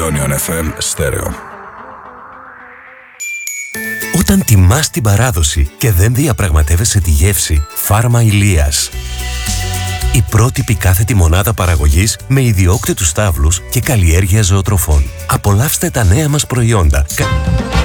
Ionia FM στέρεο. Όταν τιμάς την παράδοση και δεν διαπραγματεύεσαι τη γεύση, Φάρμα Ηλίας. Η πρότυπη κάθετη μονάδα παραγωγής με ιδιόκτητους στάβλους και καλλιέργεια ζωοτροφών. Απολαύστε τα νέα μας προϊόντα.